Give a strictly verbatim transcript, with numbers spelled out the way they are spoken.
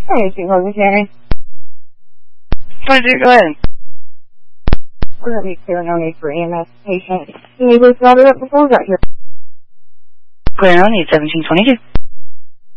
Hey, two Hogan County. twenty-two, go ahead. We're going to be clear no need for E M S patient. Can you please got it up before we got here? Clear no need, seventeen twenty-two.